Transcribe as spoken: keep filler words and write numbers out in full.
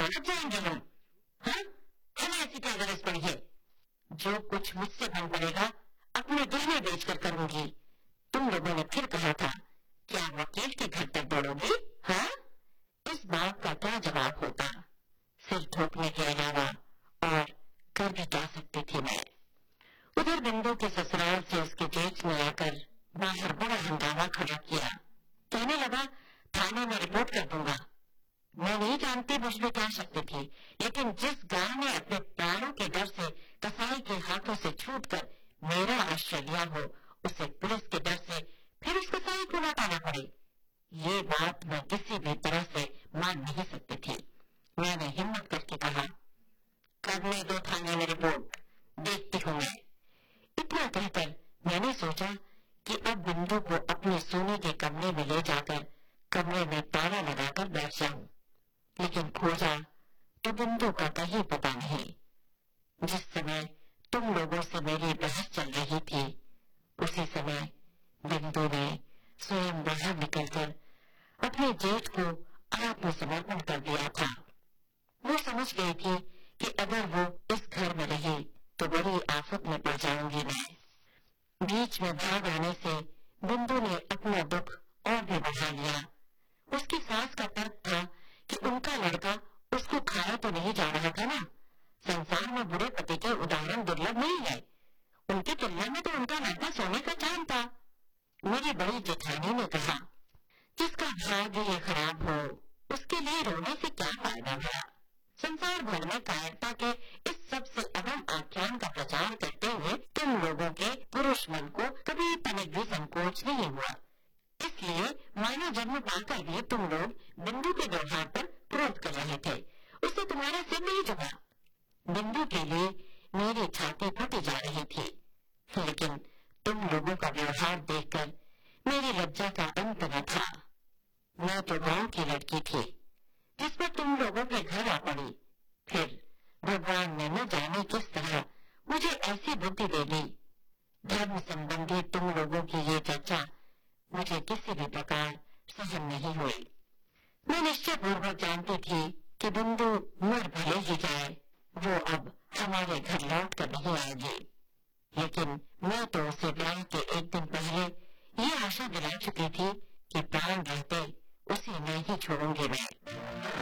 गलत जाएंगे हम? हाँ, हमें ऐसी क्या गरज पड़ी है? जो कुछ मुझसे बन पड़ेगा अपने गहने बेचकर करूंगी। तुम लोगों ने फिर कहा था, क्या वकील के घर तक दौड़ोगी? हाँ, इस बात का क्या जवाब होता? सिर ठोकने के अलावा और कर भी क्या सकती थी मैं। उधर बिंदु के ससुराल से उसके जेठ ने आकर बाहर बड़ा हंगामा खड़ा किया। कहने लगा, थाने में रिपोर्ट कर दूंगा। मैं नहीं जानती मुझ में क्या शक्ति थी, लेकिन जिस गाय ने अपने पैरों के डर से कसाई के हाथों से छूटकर मेरा आश्रय लिया हो, उसे पुलिस के डर से फिर उस कसाई को लौटाना पड़े, ये बात मैं किसी भी तरह से मान नहीं सकती थी। मैंने हिम्मत करके कहा, करने दो थाने में रिपोर्ट, देखती हूँ मैं। इतना कहकर मैंने सोचा कि अब बिंदु को अपने सोने के कमरे में ले जाकर कमरे में ताला लगाकर बैठ जाऊं, लेकिन खोजा तो बिंदु का कहीं पता नहीं। जिस समय तुम लोगों से मेरी बहस चल रही थी, उसी समय बिंदु ने स्वयं बाहर निकलकर अपने जेठ को आत्मसमर्पण कर दिया था। वो समझ गई थी कि अगर वो इस घर में रही तो बड़ी आफत में पड़ जाऊंगी मैं। बीच में भाग आने से बिंदु ने अपना दुख और भी बढ़ा लिया। उसकी सास का तर्क था कि उनका लड़का उसको खाया तो नहीं जा रहा था ना। संसार में बुरे पति के उदाहरण दुर्लभ नहीं है। उनकी तुलना में तो उनका लड़का सोने का चांद था। मेरी बड़ी जेठानी ने कहा, जिसका भाग्य ये खराब हो उसके लिए रोने से क्या फायदा भला। संसार भर में कायरता के इस सबसे अहम आख्यान का प्रचार करते हुए तुम लोगों के पुरुष मन को कभी तनिक भी संकोच नहीं हुआ। इसलिए मानव जन्म पाकर भी तुम लोग बिंदु के व्यवहार पर क्रोध कर रहे थे। उससे तुम्हारा सिर नहीं झुका। बिंदु के लिए मेरी छाती फटी जा रही थी, लेकिन तुम लोगों का व्यवहार देखकर मेरी लज्जा का अंत न था। मैं तो गांव की लड़की थी, जिस पर तुम लोगों के घर आ पड़ी। फिर भगवान ने न जाने किस तरह मुझे ऐसी बुद्धि दे दी। धर्म संबंधी तुम लोगों की ये चर्चा मुझे किसी भी प्रकार सहन नहीं हुई। मैं निश्चय पूर्वक जानती थी कि बिंदु मर भले ही जाए, वो अब हमारे घर लौट कर नहीं आएगी। लेकिन मैं तो उसे ब्याह के एक दिन पहले ये आशा दिला चुकी थी कि प्राण रहते उसे नहीं छोड़ूंगी मैं।